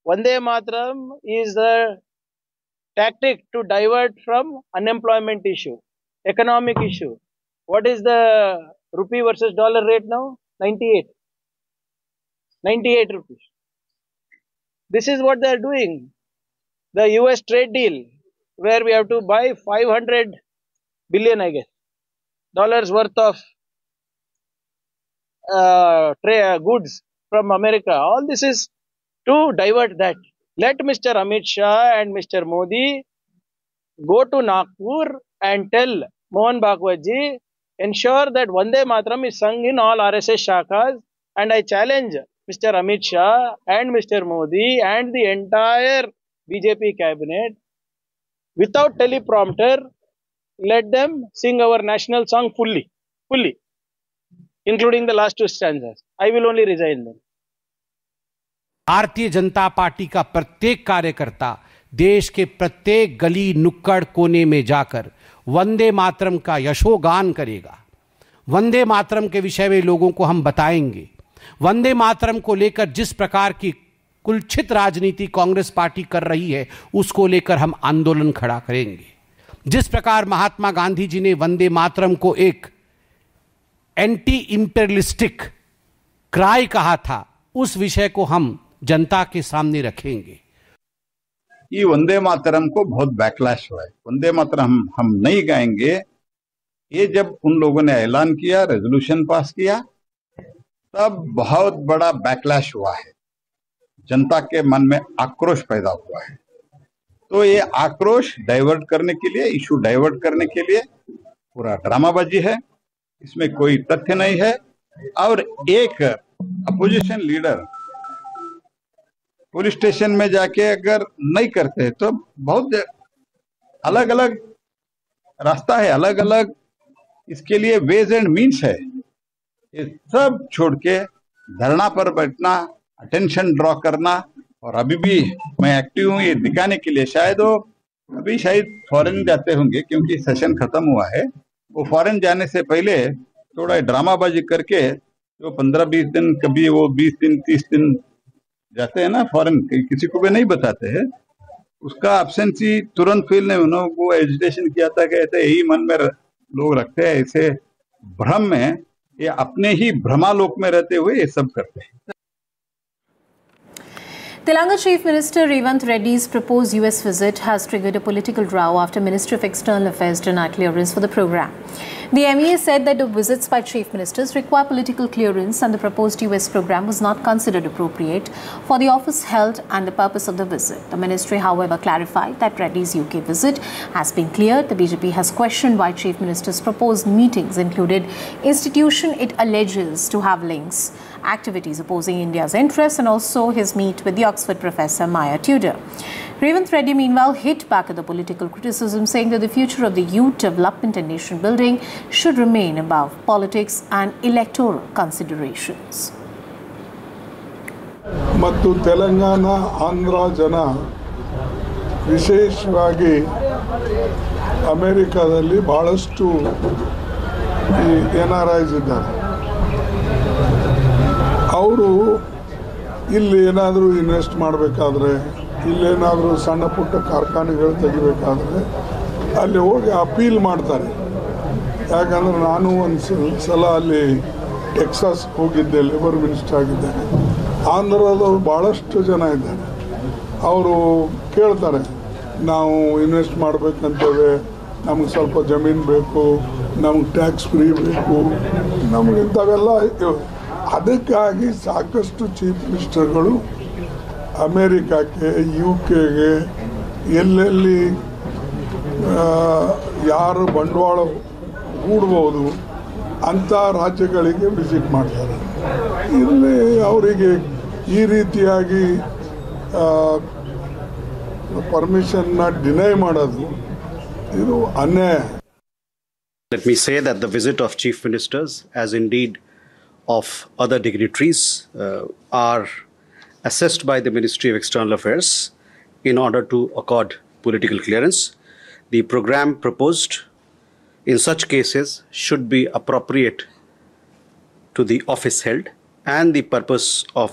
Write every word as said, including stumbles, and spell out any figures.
Vande Mataram is the tactic to divert from unemployment issue, economic issue. What is the rupee versus dollar rate now? ninety-eight. ninety-eight rupees. This is what they are doing. The U S trade deal, where we have to buy five hundred billion, I guess, dollars worth of uh, tra- goods from America. All this is to divert that. Let Mister Amit Shah and Mister Modi go to Nagpur and tell Mohan Bhagwat-ji, ensure that Vande Mataram is sung in all R S S shakas, and I challenge Mister Amit Shah and Mister Modi and the entire B J P cabinet, without teleprompter, let them sing our national song fully, fully, including the last two stanzas. I will only resign them. Bharatiya Janata party का प्रत्येक कार्यकर्ता देश के प्रत्येक गली नुक्कड़ कोने में जाकर वंदे मातरम का यशोगान करेगा। वंदे मातरम के विषय में लोगों को हम बताएंगे। वंदे मातरम को लेकर जिस प्रकार की कुलछित राजनीति कांग्रेस पार्टी कर रही है, उसको लेकर हम आंदोलन खड़ा करेंगे। जिस प्रकार महात्मा गांधी जी ने वंदे मातरम को एक एंटी इंपीरियलिस्टिक क्राई कहा था, उस विषय को हम जनता के सामने रखेंगे। ये वंदे मातरम को बहुत बैकलैश हुआ है। वंदे मातरम हम, हम नहीं गाएंगे, ये जब उन लोगों ने ऐलान किया, रेजोल्यूशन पास किया, तब बहुत बड़ा बैकलैश हुआ है। जनता के मन में आक्रोश पैदा हुआ है। तो ये आक्रोश डाइवर्ट करने के लिए, इशू डाइवर्ट करने के लिए पूरा ड्रामाबाजी है, इसमें कोई तथ्य नहीं है। और एक अपोजिशन लीडर पुलिस स्टेशन में जाके अगर नहीं करते तो बहुत अलग अलग रास्ता है, अलग अलग इसके लिए वेज एंड मीन्स है। ये सब छोड़ के धरना पर बैठना, अटेंशन ड्रॉ करना, और अभी भी मैं एक्टिव हूँ ये दिखाने के लिए। शायद वो अभी शायद फॉरेन जाते होंगे क्योंकि सेशन खत्म हुआ है। वो फॉरेन जाने से पहले थोड़ा ड्रामाबाजी करके जो पंद्रह बीस दिन, कभी वो बीस दिन तीस दिन जाते हैं ना फॉरेन, किसी को भी नहीं बताते हैं, उसका एब्सेंसी तुरंत फील नहीं। उन्होंने वो एजिटेशन किया था, कहते यही मन में लोग रखते हैं, ऐसे भ्रम में, ये अपने ही भ्रमालोक में रहते हुए ये सब करते हैं। Telangana Chief Minister Revanth Reddy's proposed U S visit has triggered a political row after Ministry of External Affairs denied clearance for the program. The M E A said that the visits by chief ministers require political clearance and the proposed U S program was not considered appropriate for the office held and the purpose of the visit. The ministry, however, clarified that Reddy's U K visit has been cleared. The B J P has questioned why chief ministers' proposed meetings included institution it alleges to have links, activities opposing India's interests, and also his meet with the Oxford professor Maya Tudor. Revanth Reddy, meanwhile, hit back at the political criticism, saying that the future of the youth development and nation building should remain above politics and electoral considerations. ಮತ್ತು ತೆಲಂಗಾಣ ಆಂಧ್ರ ಜನ ವಿಶೇಷವಾಗಿ ಅಮೆರಿಕಾದಲ್ಲಿ ಬಹಳಷ್ಟು N R ice ಇದ್ದಾರೆ. ಅವರು ಇಲ್ಲಿ ಏನಾದರೂ invest ಮಾಡಬೇಕಾದ್ರೆ, ಇಲ್ಲೇನಾದರೂ ಸಣ್ಣ ಪುಟ್ಟ ಕಾರ್ಖಾನೆಗಳು ತೆಗಿಬೇಕಾದ್ರೆ ಅಲ್ಲಿ ಹೋಗಿ ಅಪೀಲ್ ಮಾಡ್ತಾರೆ. ಯಾಕಂದರೆ ನಾನು ಒಂದು ಸಲ ಅಲ್ಲಿ ಟೆಕ್ಸಾಸ್ ಹೋಗಿದ್ದೆ, ಲೇಬರ್ ಮಿನಿಸ್ಟರ್ ಆಗಿದ್ದೇನೆ. ಆಂಧ್ರದವರು ಭಾಳಷ್ಟು ಜನ ಇದ್ದಾರೆ. ಅವರು ಕೇಳ್ತಾರೆ, ನಾವು ಇನ್ವೆಸ್ಟ್ ಮಾಡಬೇಕಂತೇವೆ, ನಮಗೆ ಸ್ವಲ್ಪ ಜಮೀನು ಬೇಕು, ನಮಗೆ ಟ್ಯಾಕ್ಸ್ ಫ್ರೀ ಬೇಕು, ನಮಗೆ ಇಂಥವೆಲ್ಲ. ಅದಕ್ಕಾಗಿ ಸಾಕಷ್ಟು ಚೀಫ್ ಮಿನಿಸ್ಟರ್ಗಳು ಅಮೇರಿಕಕ್ಕೆ, ಯು ಕೆಗೆ, ಎಲ್ಲೆಲ್ಲಿ ಯಾರು ಬಂಡವಾಳ ಹೂಡ್ಬೋದು ಅಂಥ ರಾಜ್ಯಗಳಿಗೆ ವಿಸಿಟ್ ಮಾಡ್ತಾರೆ. ಇಲ್ಲಿ ಅವರಿಗೆ ಈ ರೀತಿಯಾಗಿ ಪರ್ಮಿಷನ್ನ ಡಿನೈ ಮಾಡೋದು ಇದು ಅನ್ಯಾಯ. Let me say that the visit of chief ministers, as indeed of other dignitaries, uh, are assessed by the Ministry of External Affairs in order to accord political clearance. The program proposed in such cases should be appropriate to the office held and the purpose of